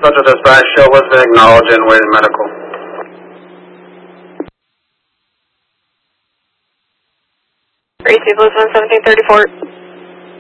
Central Dispatch, show Elizabeth acknowledge and waiting medical. Receive Elizabeth 1734.